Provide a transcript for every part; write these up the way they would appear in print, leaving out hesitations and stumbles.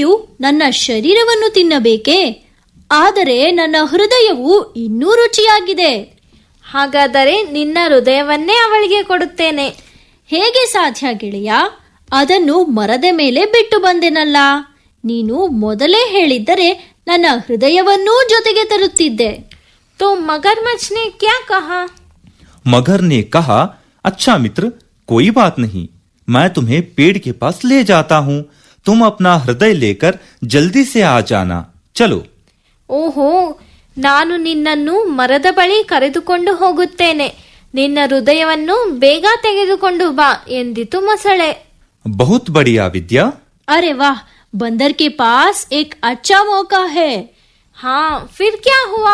ಕೋತಿಯು ನನ್ನ ಶರೀರವನ್ನು ತಿನ್ನಬೇಕೇ? ಆದರೆ ನನ್ನ ಹೃದಯವು ಇನ್ನೂ ರುಚಿಯಾಗಿದೆ. ಹಾಗಾದರೆ ನಿನ್ನ ಹೃದಯವನ್ನೇ ಅವಳಿಗೆ ಕೊಡುತ್ತೇನೆ. ಹೇಗೆ ಸಾಧ್ಯ ಗೆಳೆಯ? ಅದನ್ನು ಮರದ ಮೇಲೆ ಬಿಟ್ಟು ಬಂದೆನಲ್ಲ. ನೀನು ಮೊದಲೇ ಹೇಳಿದ್ದರೆ ನನ್ನ ಹೃದಯವನ್ನೂ ಜೊತೆಗೆ ತರುತ್ತಿದ್ದೆ. तो मगरमच्छ ने क्या कहा? मगर ने कहा, अच्छा मित्र, कोई बात नहीं, मैं तुम्हें पेड़ के पास ले जाता हूँ. तुम अपना हृदय लेकर जल्दी से आ जाना. चलो. ಓಹೋ, ನಾನು ನಿನ್ನನ್ನು ಮರದ ಬಳಿ ಕರೆದುಕೊಂಡು ಹೋಗುತ್ತೇನೆ. ನಿನ್ನ ಹೃದಯವನ್ನು ಬೇಗ ತೆಗೆದುಕೊಂಡು ಬಾ ಎಂದಿತು ಮೊಸಳೆ. बहुत बढ़िया विद्या. अरे वाह, बंदर के पास एक अच्छा मौका है. हाँ, फिर क्या हुआ?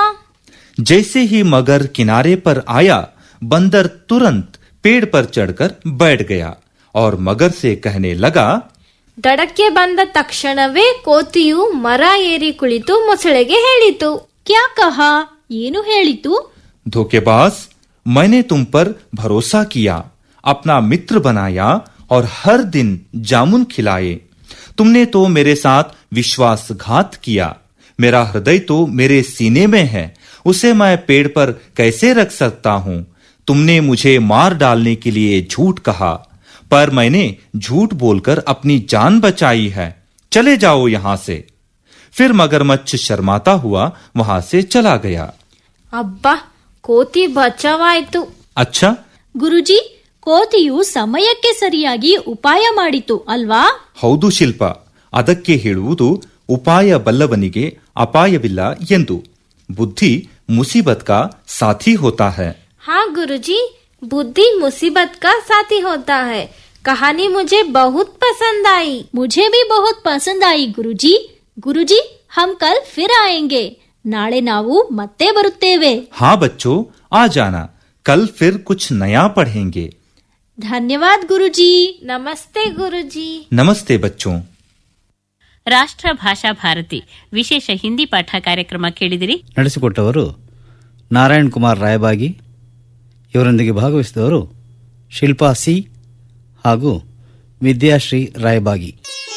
जैसे ही मगर किनारे पर आया, बंदर तुरंत पेड़ पर चढ़कर बैठ गया और मगर से कहने लगा. ದಡಕ್ಕೆ ಬಂದ ತಕ್ಷಣವೇ ಕೋತಿಯು ಮರ ಏರಿ ಕುಳಿತು ಮೊಸಳೆಗೆ ಹೇಳಿತು. क्या कहा? ಏನು ಹೇಳಿತು? धोखेबाज, मैंने तुम पर भरोसा किया, अपना मित्र बनाया और हर दिन जामुन खिलाए. तुमने तो मेरे साथ विश्वासघात किया. मेरा हृदय तो मेरे सीने में है, उसे मैं पेड़ पर कैसे रख सकता हूँ? तुमने मुझे मार डालने के लिए झूठ कहा, पर मैंने झूठ बोलकर अपनी जान बचाई है. चले जाओ यहाँ से. फिर मगरमच्छ शर्माता हुआ वहां से चला गया. ಅಬ್ಬಾ, ಕೋತಿ ಬಚಾವಾಯ್ತು. अच्छा, ಗುರುಜಿ, ಕೋತಿಯು ಸಮಯಕ್ಕೆ ಸರಿಯಾಗಿ ಉಪಾಯ ಮಾಡಿತು ಅಲ್ವಾ? ಹೌದು ಶಿಲ್ಪ, ಅದಕ್ಕೆ ಹೇಳುವುದು ಉಪಾಯ ಬಲ್ಲವನಿಗೆ ಅಪಾಯವಿಲ್ಲ ಎಂದು. ಬುದ್ಧಿ मुसीबत का साथी होता है. हाँ गुरुजी, बुद्धि मुसीबत का साथी होता है. कहानी मुझे बहुत पसंद आई. मुझे भी बहुत पसंद आई गुरुजी. गुरुजी, हम कल फिर आएंगे. ನಾಳೆ ನಾವು ಮತ್ತೆ ಬರುತ್ತೇವೆ. हाँ बच्चों, आ जाना. कल फिर कुछ नया पढ़ेंगे. धन्यवाद गुरुजी. नमस्ते गुरुजी. नमस्ते बच्चों. ರಾಷ್ಟ್ರ ಭಾಷಾ ಭಾರತಿ ವಿಶೇಷ ಹಿಂದಿ ಪಾಠ ಕಾರ್ಯಕ್ರಮ ಕೇಳಿದಿರಿ. ನಡೆಸಿಕೊಟ್ಟವರು ನಾರಾಯಣ್ ಕುಮಾರ್ ರಾಯಬಾಗಿ. ಇವರೊಂದಿಗೆ ಭಾಗವಹಿಸಿದವರು ಶಿಲ್ಪಾ ಸಿ ಹಾಗೂ ವಿದ್ಯಾಶ್ರೀ ರಾಯಬಾಗಿ.